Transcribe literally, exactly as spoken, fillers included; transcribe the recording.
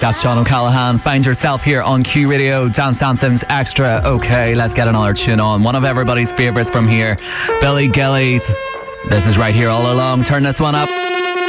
That's Sean O'Callaghan. Find yourself here on Q Radio. Dance Anthems Extra. Okay, let's get another tune on. One of everybody's favourites from here, Billy Gillies. This is Right Here All Along. Turn this one up.